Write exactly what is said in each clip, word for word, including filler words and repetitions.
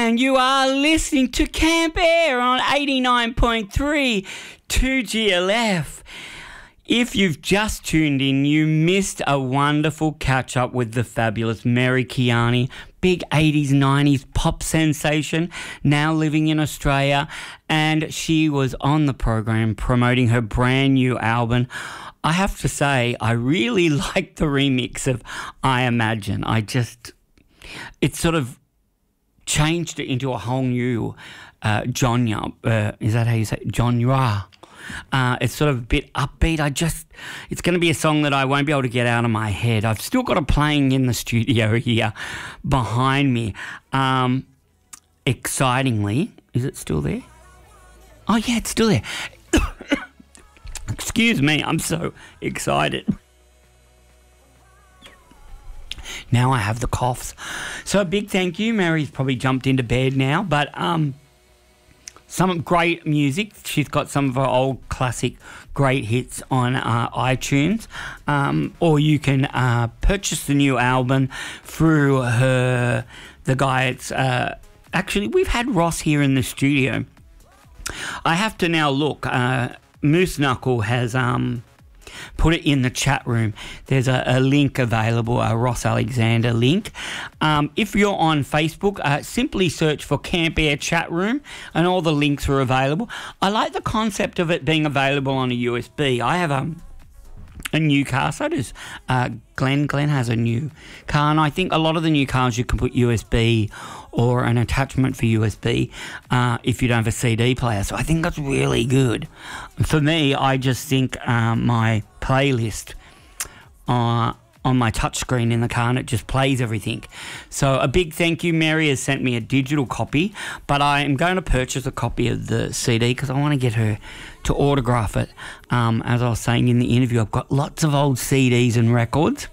And you are listening to Camp Air on eighty-nine point three two G L F. If you've just tuned in, you missed a wonderful catch-up with the fabulous Mary Kiani, big eighties, nineties pop sensation, now living in Australia, and she was on the program promoting her brand new album. I have to say, I really like the remix of I Imagine. I just, it sort of changed it into a whole new uh, genre. Uh, is that how you say it? Genre? Uh, it's sort of a bit upbeat. I just, it's going to be a song that I won't be able to get out of my head. I've still got it playing in the studio here behind me. Um, excitingly, is it still there? Oh yeah, it's still there. Excuse me, I'm so excited. Now I have the coughs. So a big thank you. Mary's probably jumped into bed now, but um. Some great music. She's got some of her old classic great hits on uh, iTunes. Um, or you can uh, purchase the new album through her, the guy. It's uh, actually, we've had Ross here in the studio. I have to now look. Uh, Moose Knuckle has um, put it in the chat room. There's a, a link available, a Ross Alexander link. Um, if you're on Facebook, uh, simply search for Camp Air Chat Room and all the links are available. I like the concept of it being available on a U S B. I have a, a new car, so does uh, Glenn. Glenn has a new car, and I think a lot of the new cars you can put U S B or an attachment for U S B uh, if you don't have a C D player. So I think that's really good. For me, I just think um, my playlist uh, on my touchscreen in the car, and it just plays everything. So a big thank you. Mary has sent me a digital copy, but I am going to purchase a copy of the C D because I want to get her to autograph it. Um, as I was saying in the interview, I've got lots of old C Ds and records.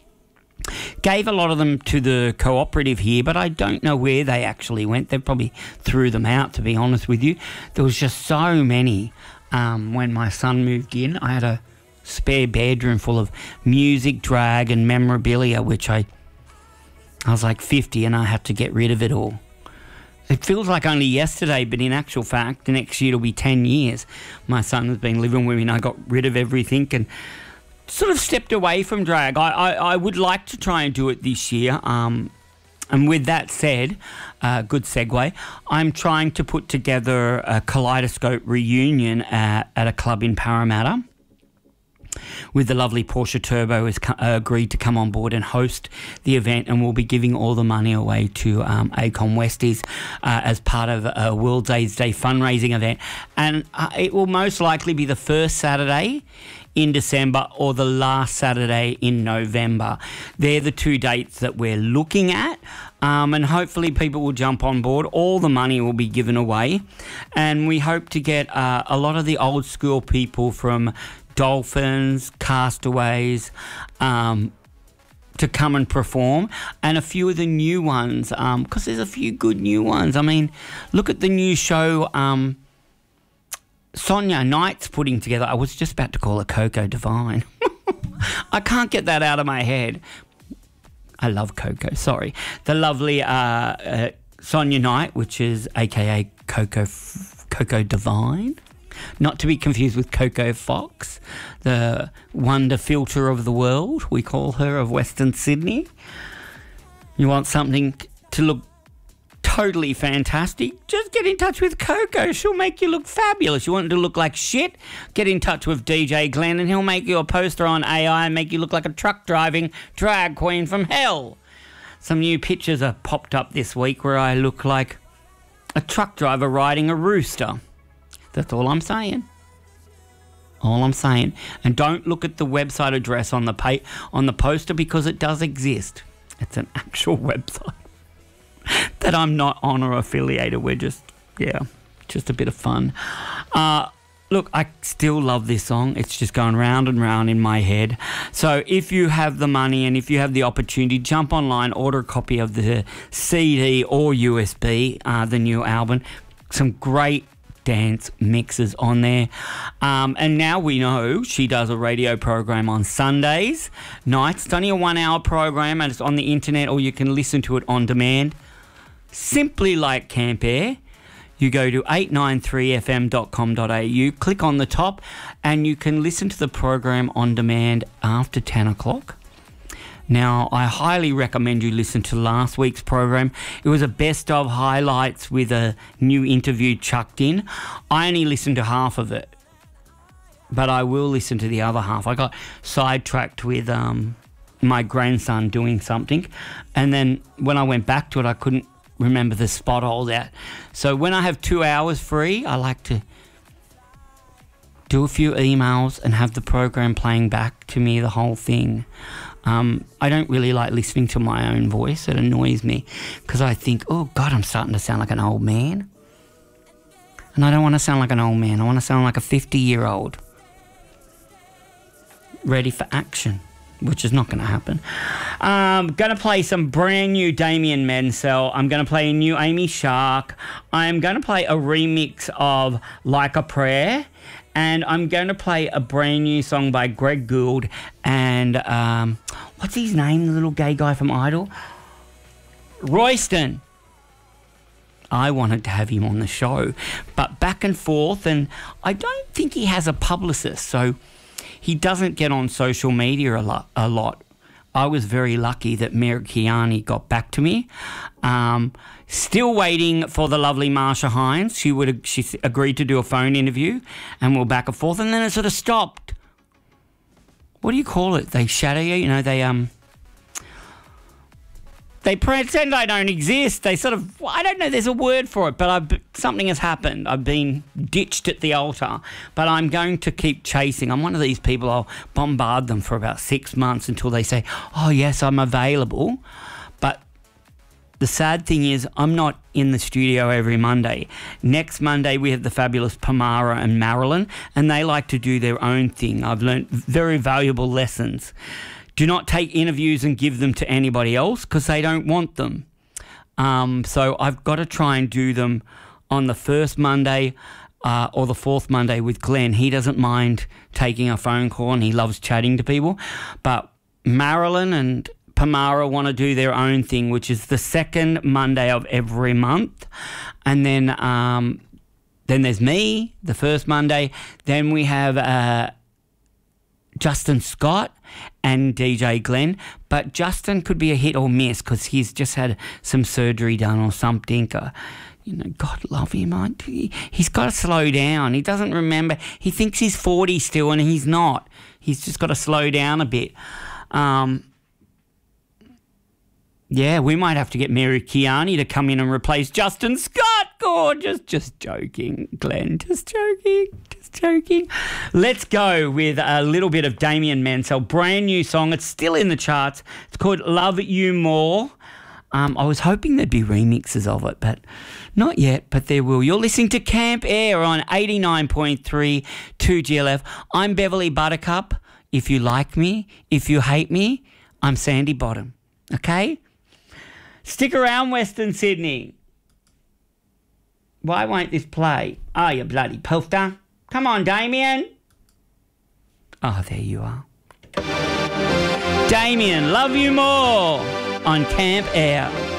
Gave a lot of them to the cooperative here, but I don't know where they actually went. They probably threw them out, to be honest with you. There was just so many um, when my son moved in. I had a spare bedroom full of music, drag and memorabilia, which I, I was like fifty and I had to get rid of it all. It feels like only yesterday, but in actual fact, the next year it'll be ten years. My son has been living with me and I got rid of everything and sort of stepped away from drag. I, I, I would like to try and do it this year. Um, and with that said, uh, good segue, I'm trying to put together a Kaleidoscope reunion at, at a club in Parramatta with the lovely Porsche Turbo has co- uh, agreed to come on board and host the event, and we'll be giving all the money away to um, Acon Westies uh, as part of a World AIDS Day fundraising event. And uh, it will most likely be the first Saturday in December or the last Saturday in November. They're the two dates that we're looking at, um, and hopefully people will jump on board. All the money will be given away, and we hope to get uh, a lot of the old school people from Dolphins, Castaways, um, to come and perform, and a few of the new ones, because um, there's a few good new ones. I mean, look at the new show um, Sonia Knight's putting together. I was just about to call her Coco Divine. I can't get that out of my head. I love Coco, sorry. The lovely uh, uh, Sonia Knight, which is a k a. Coco, Coco Divine. Not to be confused with Coco Fox, the wonder filter of the world, we call her, of Western Sydney. You want something to look totally fantastic, just get in touch with Coco. She'll make you look fabulous. You want it to look like shit? Get in touch with D J Glenn and he'll make you a poster on A I and make you look like a truck driving drag queen from hell. Some new pictures have popped up this week where I look like a truck driver riding a rooster. That's all I'm saying. All I'm saying. And don't look at the website address on the pa- on the poster because it does exist. It's an actual website that I'm not on or affiliated. We're just, yeah, just a bit of fun. Uh, look, I still love this song. It's just going round and round in my head. So if you have the money and if you have the opportunity, jump online, order a copy of the C D or U S B, uh, the new album. Some great dance mixes on there. Um, and now we know she does a radio program on Sundays nights. It's only a one hour program and it's on the internet, or you can listen to it on demand. simply like Camp Air. You go to eight nine three f m dot com dot a u, click on the top, and you can listen to the program on demand after ten o'clock. Now, I highly recommend you listen to last week's program. It was a best of highlights with a new interview chucked in. I only listened to half of it, but I will listen to the other half. I got sidetracked with um, my grandson doing something, and then when I went back to it, I couldn't remember the spot I was at. So when I have two hours free, I like to do a few emails and have the program playing back to me, the whole thing. Um, I don't really like listening to my own voice. It annoys me because I think, oh God, I'm starting to sound like an old man. And I don't want to sound like an old man. I want to sound like a fifty-year-old ready for action, which is not going to happen. I'm um, going to play some brand new Damien Mansell. I'm going to play a new Amy Shark. I'm going to play a remix of Like a Prayer. And I'm going to play a brand new song by Greg Gould and, um, what's his name, the little gay guy from Idol? Royston. I wanted to have him on the show, but back and forth, and I don't think he has a publicist, so he doesn't get on social media a lot. A lot. I was very lucky that Mary Kiani got back to me. Um, still waiting for the lovely Marsha Hines. She would she agreed to do a phone interview, and we're back and forth, and then it sort of stopped. What do you call it? They shadow you, you know. They um. They pretend I don't exist. They sort of, I don't know, there's a word for it, but I've, something has happened. I've been ditched at the altar, but I'm going to keep chasing. I'm one of these people, I'll bombard them for about six months until they say, oh, yes, I'm available. But the sad thing is I'm not in the studio every Monday. Next Monday, we have the fabulous Pamara and Marilyn, and they like to do their own thing. I've learned very valuable lessons. Do not take interviews and give them to anybody else because they don't want them. Um, so I've got to try and do them on the first Monday uh, or the fourth Monday with Glenn. He doesn't mind taking a phone call and he loves chatting to people. But Marilyn and Pamara want to do their own thing, which is the second Monday of every month. And then, um, then there's me, the first Monday. Then we have uh, Justin Scott and D J Glenn, but Justin could be a hit or miss because he's just had some surgery done or something. Uh, you know, God love him. I, he, he's got to slow down. He doesn't remember. He thinks he's forty still, and he's not. He's just got to slow down a bit. Um, yeah, we might have to get Mary Kiani to come in and replace Justin Scott. Gorgeous. Just joking, Glenn. Just joking. Just joking. Let's go with a little bit of Damien Mansell. Brand new song. It's still in the charts. It's called Love You More. Um, I was hoping there'd be remixes of it, but not yet, but there will. You're listening to Camp Air on eighty-nine point three two G L F. I'm Beverly Buttercup. If you like me, if you hate me, I'm Sandy Bottom. Okay? Stick around, Western Sydney. Why won't this play? Oh, you bloody poster. Come on, Damien. Oh, there you are. Damien, Love You More on Camp Air.